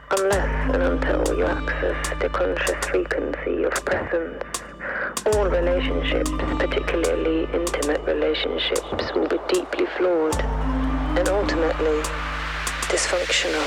Unless and until you access the conscious frequency of presence, all relationships, particularly intimate relationships, will be deeply flawed and ultimately dysfunctional.